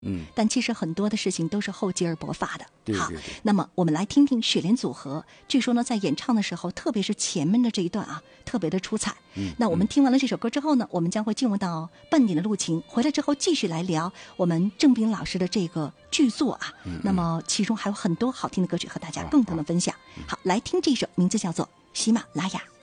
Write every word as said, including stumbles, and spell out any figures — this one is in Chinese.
嗯， 但其实很多的事情都是厚积而薄发的。好， 对对对。 那么我们来听听雪莲组合，据说呢在演唱的时候，特别是前面的这一段啊，特别的出彩。 嗯， 那我们听完了这首歌之后呢，我们将会进入到半点的路情，回来之后继续来聊我们郑斌老师的这个剧作啊。 嗯嗯那么其中还有很多好听的歌曲和大家共同的分享。好，来听这首名字叫做《喜马拉雅》。